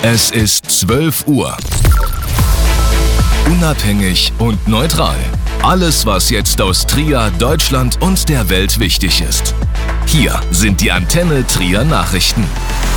Es ist 12 Uhr. Unabhängig und neutral. Alles, was jetzt aus Trier, Deutschland und der Welt wichtig ist. Hier sind die Antenne Trier Nachrichten.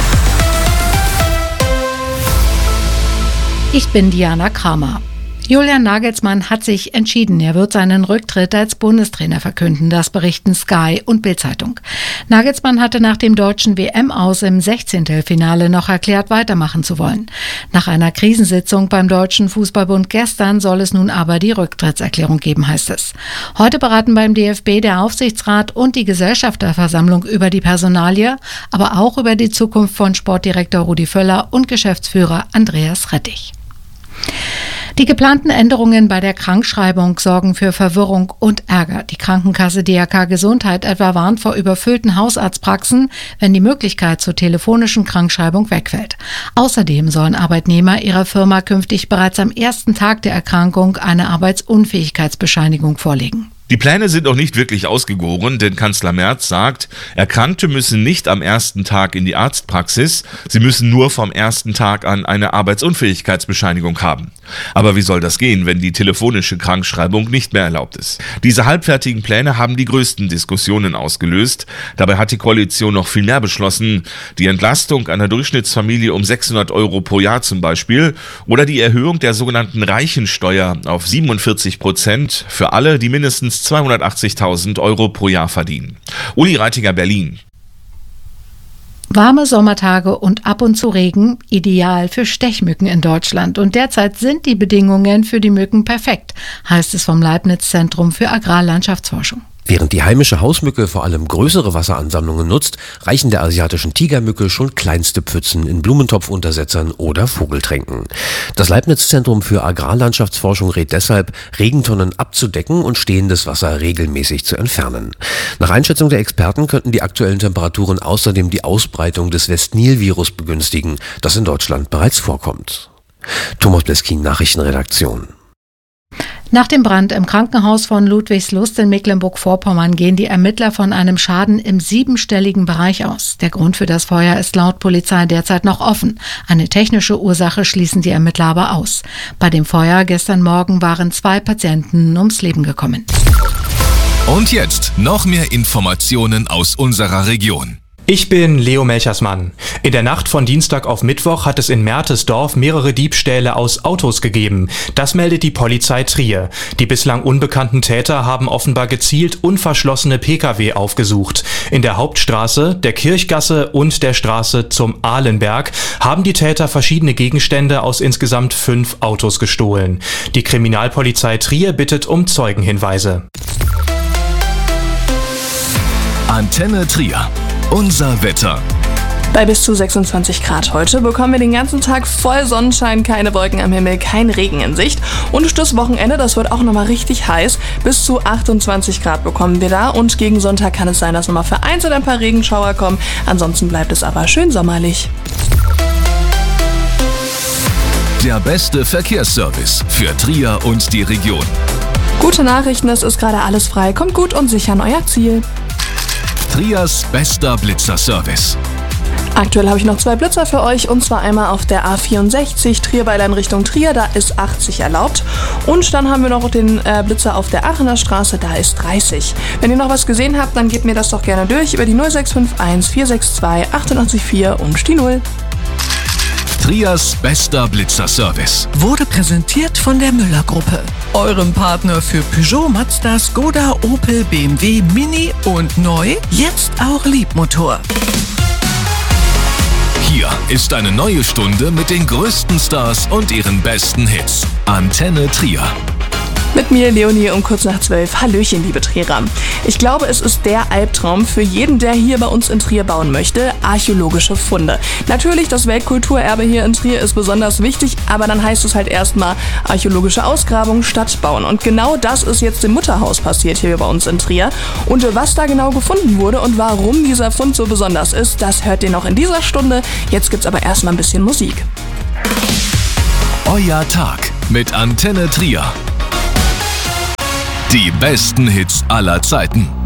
Ich bin Diana Kramer. Julian Nagelsmann hat sich entschieden. Er wird seinen Rücktritt als Bundestrainer verkünden. Das berichten Sky und Bild-Zeitung. Nagelsmann hatte nach dem deutschen WM-Aus im 16. noch erklärt, weitermachen zu wollen. Nach einer Krisensitzung beim Deutschen Fußballbund gestern soll es nun aber die Rücktrittserklärung geben, heißt es. Heute beraten beim DFB der Aufsichtsrat und die Gesellschafterversammlung über die Personalie, aber auch über die Zukunft von Sportdirektor Rudi Völler und Geschäftsführer Andreas Rettich. Die geplanten Änderungen bei der Krankschreibung sorgen für Verwirrung und Ärger. Die Krankenkasse DRK Gesundheit etwa warnt vor überfüllten Hausarztpraxen, wenn die Möglichkeit zur telefonischen Krankschreibung wegfällt. Außerdem sollen Arbeitnehmer ihrer Firma künftig bereits am ersten Tag der Erkrankung eine Arbeitsunfähigkeitsbescheinigung vorlegen. Die Pläne sind noch nicht wirklich ausgegoren, denn Kanzler Merz sagt, Erkrankte müssen nicht am ersten Tag in die Arztpraxis, sie müssen nur vom ersten Tag an eine Arbeitsunfähigkeitsbescheinigung haben. Aber wie soll das gehen, wenn die telefonische Krankschreibung nicht mehr erlaubt ist? Diese halbfertigen Pläne haben die größten Diskussionen ausgelöst. Dabei hat die Koalition noch viel mehr beschlossen. Die Entlastung einer Durchschnittsfamilie um 600 € pro Jahr zum Beispiel oder die Erhöhung der sogenannten Reichensteuer auf 47% für alle, die mindestens 280.000 € pro Jahr verdienen. Uli Reitiger, Berlin. Warme Sommertage und ab und zu Regen, ideal für Stechmücken in Deutschland. Und derzeit sind die Bedingungen für die Mücken perfekt, heißt es vom Leibniz-Zentrum für Agrarlandschaftsforschung. Während die heimische Hausmücke vor allem größere Wasseransammlungen nutzt, reichen der asiatischen Tigermücke schon kleinste Pfützen in Blumentopfuntersetzern oder Vogeltränken. Das Leibniz-Zentrum für Agrarlandschaftsforschung rät deshalb, Regentonnen abzudecken und stehendes Wasser regelmäßig zu entfernen. Nach Einschätzung der Experten könnten die aktuellen Temperaturen außerdem die Ausbreitung des West-Nil-Virus begünstigen, das in Deutschland bereits vorkommt. Thomas Bleskin, Nachrichtenredaktion. Nach dem Brand im Krankenhaus von Ludwigslust in Mecklenburg-Vorpommern gehen die Ermittler von einem Schaden im 7-stelligen Bereich aus. Der Grund für das Feuer ist laut Polizei derzeit noch offen. Eine technische Ursache schließen die Ermittler aber aus. Bei dem Feuer gestern Morgen waren 2 Patienten ums Leben gekommen. Und jetzt noch mehr Informationen aus unserer Region. Ich bin Leo Melchersmann. In der Nacht von Dienstag auf Mittwoch hat es in Mertesdorf mehrere Diebstähle aus Autos gegeben. Das meldet die Polizei Trier. Die bislang unbekannten Täter haben offenbar gezielt unverschlossene Pkw aufgesucht. In der Hauptstraße, der Kirchgasse und der Straße zum Ahlenberg haben die Täter verschiedene Gegenstände aus insgesamt 5 Autos gestohlen. Die Kriminalpolizei Trier bittet um Zeugenhinweise. Antenne Trier. Unser Wetter. Bei bis zu 26 Grad heute bekommen wir den ganzen Tag voll Sonnenschein, keine Wolken am Himmel, kein Regen in Sicht. Und das Wochenende, das wird auch nochmal richtig heiß. Bis zu 28 Grad bekommen wir da und gegen Sonntag kann es sein, dass nochmal vereinzelt ein paar Regenschauer kommen. Ansonsten bleibt es aber schön sommerlich. Der beste Verkehrsservice für Trier und die Region. Gute Nachrichten, es ist gerade alles frei. Kommt gut und sicher an euer Ziel. Triers bester Blitzerservice. Aktuell habe ich noch 2 Blitzer für euch und zwar einmal auf der A64 Trierweiler in Richtung Trier, da ist 80 erlaubt. Und dann haben wir noch den Blitzer auf der Aachener Straße, da ist 30. Wenn ihr noch was gesehen habt, dann gebt mir das doch gerne durch über die 0651 462 884 und die 0. Triers bester Blitzerservice wurde präsentiert von der Müller-Gruppe, eurem Partner für Peugeot, Mazda, Skoda, Opel, BMW, Mini und neu, jetzt auch Liebmotor. Hier ist eine neue Stunde mit den größten Stars und ihren besten Hits. Antenne Trier. Mit mir, Leonie, um kurz nach 12. Hallöchen, liebe Trierer. Ich glaube, es ist der Albtraum für jeden, der hier bei uns in Trier bauen möchte, archäologische Funde. Natürlich, das Weltkulturerbe hier in Trier ist besonders wichtig, aber dann heißt es halt erstmal archäologische Ausgrabung statt bauen. Und genau das ist jetzt im Mutterhaus passiert hier bei uns in Trier. Und was da genau gefunden wurde und warum dieser Fund so besonders ist, das hört ihr noch in dieser Stunde. Jetzt gibt's aber erstmal ein bisschen Musik. Euer Tag mit Antenne Trier. Die besten Hits aller Zeiten.